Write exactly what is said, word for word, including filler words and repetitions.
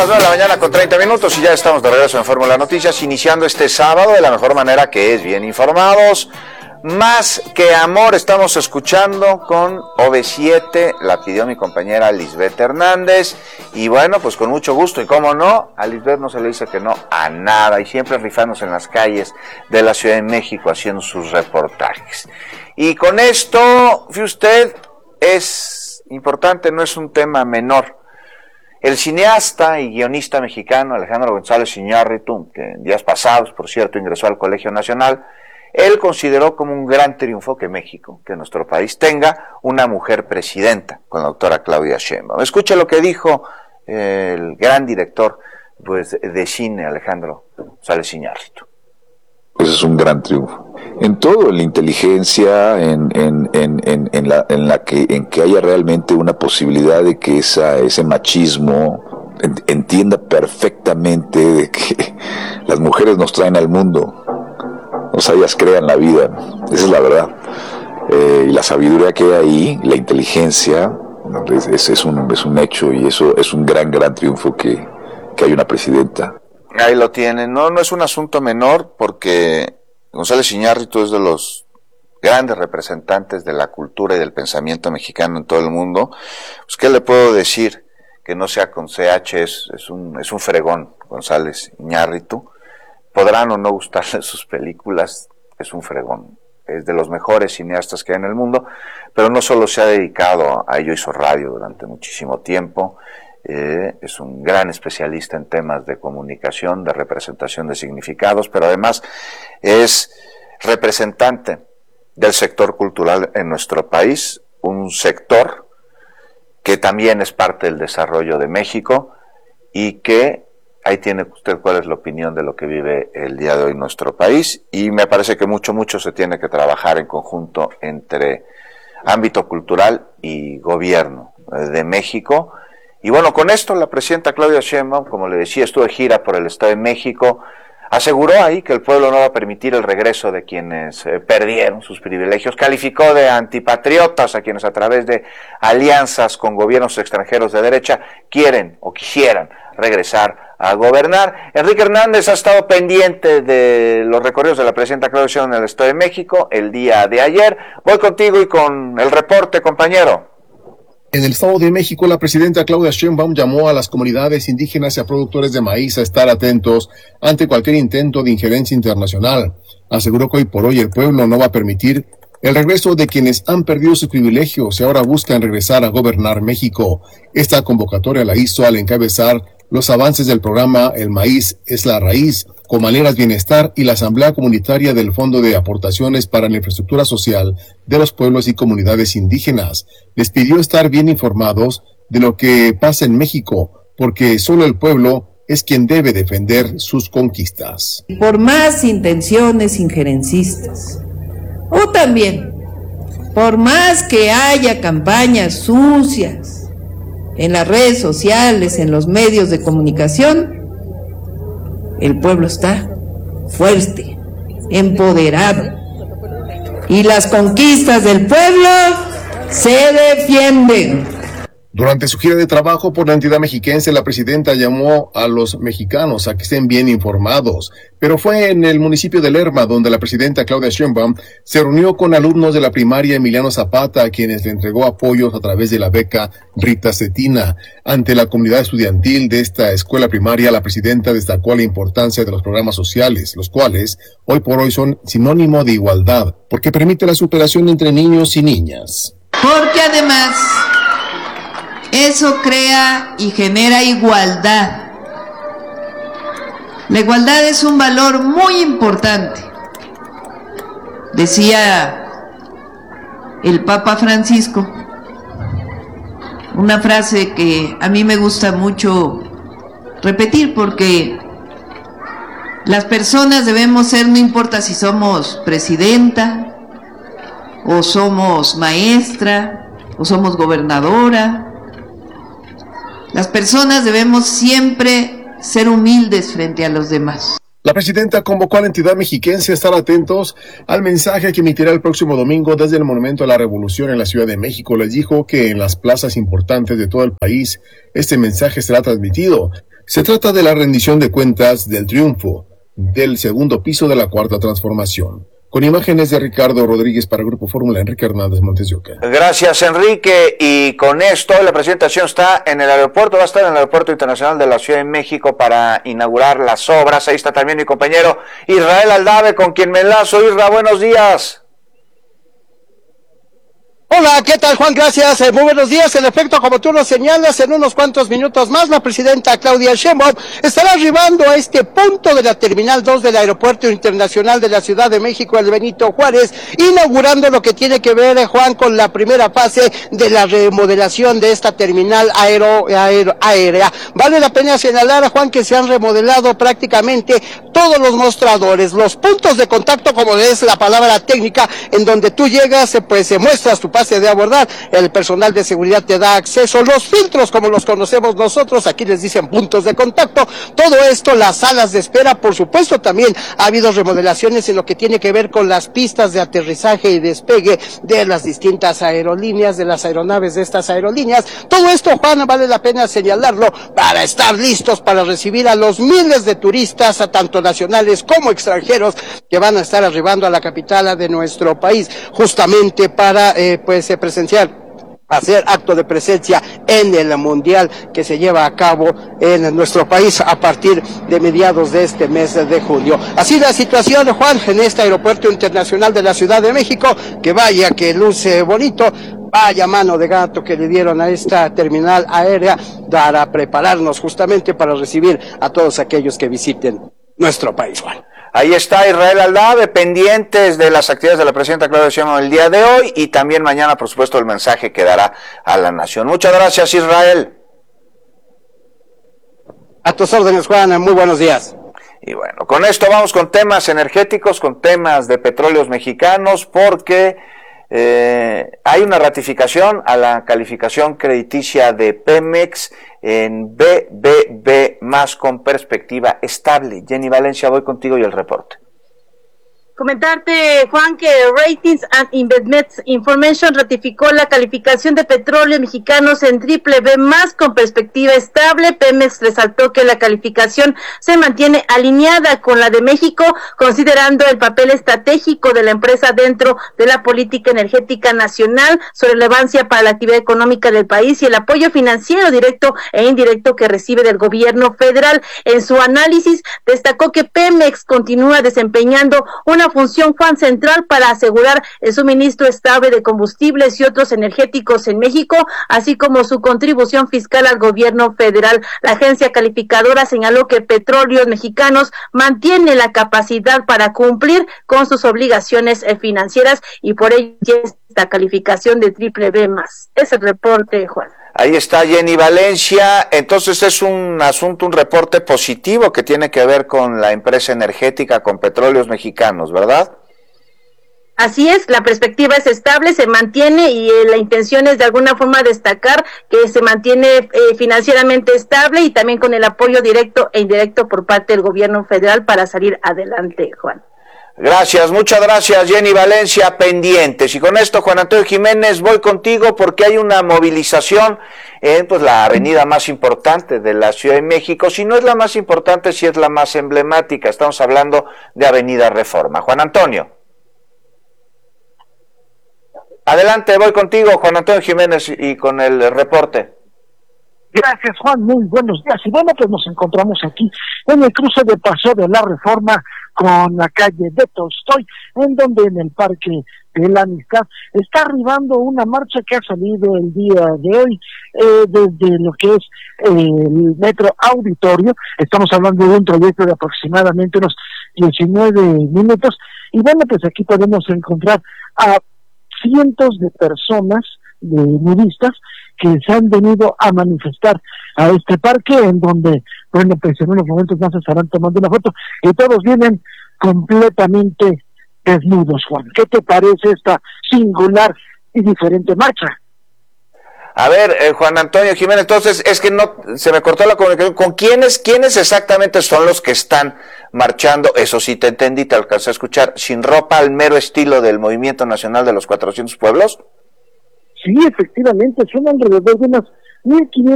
las nueve de la mañana con treinta minutos y ya estamos de regreso en Fórmula Noticias, iniciando este sábado de la mejor manera, que es bien informados. Más que amor, estamos escuchando con O V siete, la pidió mi compañera Lisbeth Hernández, y bueno, pues con mucho gusto, y cómo no, a Lisbeth no se le dice que no a nada, y siempre rifándose en las calles de la Ciudad de México haciendo sus reportajes. Y con esto, fíjate usted, es importante, no es un tema menor. El cineasta y guionista mexicano Alejandro González Iñárritu, que en días pasados, por cierto, ingresó al Colegio Nacional, él consideró como un gran triunfo que México, que nuestro país tenga una mujer presidenta, con la doctora Claudia Sheinbaum. Escuche lo que dijo el gran director pues, de cine, Alejandro González Iñárritu. Pues es un gran triunfo. En todo, en la inteligencia, en, en, en, en, en, la, en, la que, en que haya realmente una posibilidad de que esa, ese machismo entienda perfectamente de que las mujeres nos traen al mundo. O sea, ellas crean la vida, esa es la verdad. Eh, y la sabiduría que hay ahí, la inteligencia, es, es, un, es un hecho, y eso es un gran, gran triunfo que, que hay una presidenta. Ahí lo tienen. No, no es un asunto menor, porque González Iñárritu es de los grandes representantes de la cultura y del pensamiento mexicano en todo el mundo. Pues, ¿qué le puedo decir? Que no sea con C H, es, es, un, es un fregón, González Iñárritu. Podrán o no gustarle sus películas, es un fregón, es de los mejores cineastas que hay en el mundo, pero no solo se ha dedicado a ello, hizo radio durante muchísimo tiempo, eh, es un gran especialista en temas de comunicación, de representación de significados, pero además es representante del sector cultural en nuestro país, un sector que también es parte del desarrollo de México y que ahí tiene usted cuál es la opinión de lo que vive el día de hoy nuestro país, y me parece que mucho, mucho se tiene que trabajar en conjunto entre ámbito cultural y gobierno de México. Y bueno, con esto la presidenta Claudia Sheinbaum, como le decía, estuvo de gira por el Estado de México, aseguró ahí que el pueblo no va a permitir el regreso de quienes eh, perdieron sus privilegios, calificó de antipatriotas a quienes a través de alianzas con gobiernos extranjeros de derecha quieren o quisieran regresar a gobernar. Enrique Hernández ha estado pendiente de los recorridos de la presidenta Claudia Sheinbaum en el Estado de México el día de ayer. Voy contigo y con el reporte, compañero. En el Estado de México, la presidenta Claudia Sheinbaum llamó a las comunidades indígenas y a productores de maíz a estar atentos ante cualquier intento de injerencia internacional. Aseguró que hoy por hoy el pueblo no va a permitir el regreso de quienes han perdido sus privilegios y ahora buscan regresar a gobernar México. Esta convocatoria la hizo al encabezar los avances del programa El Maíz es la Raíz, Comaneras Bienestar y la Asamblea Comunitaria del Fondo de Aportaciones para la Infraestructura Social de los Pueblos y Comunidades Indígenas. Les pidió estar bien informados de lo que pasa en México, porque solo el pueblo es quien debe defender sus conquistas. Por más intenciones injerencistas, o también, por más que haya campañas sucias en las redes sociales, en los medios de comunicación, el pueblo está fuerte, empoderado, y las conquistas del pueblo se defienden. Durante su gira de trabajo por la entidad mexiquense, la presidenta llamó a los mexicanos a que estén bien informados, pero fue en el municipio de Lerma donde la presidenta Claudia Sheinbaum se reunió con alumnos de la primaria Emiliano Zapata, a quienes le entregó apoyos a través de la beca Rita Cetina. Ante la comunidad estudiantil de esta escuela primaria, la presidenta destacó la importancia de los programas sociales, los cuales hoy por hoy son sinónimo de igualdad, porque permite la superación entre niños y niñas. Porque además eso crea y genera igualdad. La igualdad es un valor muy importante. Decía el Papa Francisco una frase que a mí me gusta mucho repetir, porque las personas debemos ser, no importa si somos presidenta, o somos maestra, o somos gobernadora, las personas debemos siempre ser humildes frente a los demás. La presidenta convocó a la entidad mexiquense a estar atentos al mensaje que emitirá el próximo domingo desde el Monumento a la Revolución en la Ciudad de México. Les dijo que en las plazas importantes de todo el país este mensaje será transmitido. Se trata de la rendición de cuentas del triunfo del segundo piso de la Cuarta Transformación. Con imágenes de Ricardo Rodríguez para Grupo Fórmula, Enrique Hernández Montes de Oca. Gracias, Enrique. Y con esto la presentación está en el aeropuerto, va a estar en el Aeropuerto Internacional de la Ciudad de México para inaugurar las obras. Ahí está también mi compañero Israel Aldave, con quien me enlazo. Isra, buenos días. Hola, ¿qué tal, Juan? Gracias. Eh, muy buenos días. En efecto, como tú lo señalas, en unos cuantos minutos más, la presidenta Claudia Sheinbaum estará arribando a este punto de la Terminal dos del Aeropuerto Internacional de la Ciudad de México, el Benito Juárez, inaugurando lo que tiene que ver, eh, Juan, con la primera fase de la remodelación de esta terminal aero, aero, aérea. Vale la pena señalar, Juan, que se han remodelado prácticamente todos los mostradores, los puntos de contacto, como es la palabra técnica, en donde tú llegas, eh, pues se muestras tu pase de abordar, el personal de seguridad te da acceso, los filtros como los conocemos nosotros, aquí les dicen puntos de contacto, todo esto, las salas de espera, por supuesto también ha habido remodelaciones en lo que tiene que ver con las pistas de aterrizaje y despegue de las distintas aerolíneas, de las aeronaves de estas aerolíneas, todo esto, Juan, vale la pena señalarlo, para estar listos para recibir a los miles de turistas, a tanto nacionales como extranjeros, que van a estar arribando a la capital de nuestro país, justamente para, eh, pues, presenciar, hacer acto de presencia en el mundial que se lleva a cabo en nuestro país a partir de mediados de este mes de junio. Así la situación, Juan, en este aeropuerto internacional de la Ciudad de México, que vaya que luce bonito, vaya mano de gato que le dieron a esta terminal aérea para prepararnos justamente para recibir a todos aquellos que visiten nuestro país, Juan. Ahí está Israel Aldave, pendientes de las actividades de la presidenta Claudia Sheinbaum el día de hoy y también mañana, por supuesto, el mensaje que dará a la nación. Muchas gracias, Israel. A tus órdenes, Juan, muy buenos días. Y bueno, con esto vamos con temas energéticos, con temas de petróleos mexicanos, porque eh, hay una ratificación a la calificación crediticia de Pemex en B B B más con perspectiva estable. Jenny Valencia, voy contigo y el reporte. Comentarte, Juan, que Ratings and Investments Information ratificó la calificación de petróleos mexicanos en triple B más con perspectiva estable. Pemex resaltó que la calificación se mantiene alineada con la de México, considerando el papel estratégico de la empresa dentro de la política energética nacional, su relevancia para la actividad económica del país y el apoyo financiero directo e indirecto que recibe del gobierno federal. En su análisis, destacó que Pemex continúa desempeñando una función, Juan, central para asegurar el suministro estable de combustibles y otros energéticos en México, así como su contribución fiscal al gobierno federal. La agencia calificadora señaló que Petróleos Mexicanos mantiene la capacidad para cumplir con sus obligaciones financieras y por ello esta calificación de triple B más. Es el reporte, Juan. Ahí está Jenny Valencia. Entonces es un asunto, un reporte positivo que tiene que ver con la empresa energética, con Petróleos Mexicanos, ¿verdad? Así es, la perspectiva es estable, se mantiene y eh, la intención es de alguna forma destacar que se mantiene eh, financieramente estable y también con el apoyo directo e indirecto por parte del gobierno federal para salir adelante, Juan. Gracias, muchas gracias Jenny Valencia, pendientes. Y con esto, Juan Antonio Jiménez, voy contigo porque hay una movilización en pues la avenida más importante de la Ciudad de México. Si no es la más importante, si es la más emblemática. Estamos hablando de Avenida Reforma. Juan Antonio. Adelante, voy contigo, Juan Antonio Jiménez, y con el reporte. Gracias, Juan, muy buenos días. Y bueno, pues nos encontramos aquí en el cruce de Paseo de la Reforma con la calle de Tolstoy, en donde en el Parque de la Amistad está arribando una marcha que ha salido el día de hoy eh, desde lo que es el Metro Auditorio. Estamos hablando de un trayecto de aproximadamente unos diecinueve minutos. Y bueno, pues aquí podemos encontrar a cientos de personas, de nudistas, que se han venido a manifestar a este parque, en donde, bueno, pues en unos momentos más estarán tomando una foto, y todos vienen completamente desnudos, Juan. ¿Qué te parece esta singular y diferente marcha? A ver, eh, Juan Antonio Jiménez, entonces, es que no, se me cortó la comunicación, ¿con quiénes, quiénes exactamente son los que están marchando? Eso sí te entendí, te alcancé a escuchar, sin ropa, al mero estilo del Movimiento Nacional de los cuatrocientos Pueblos. Sí, efectivamente, son alrededor de unas mil quinientas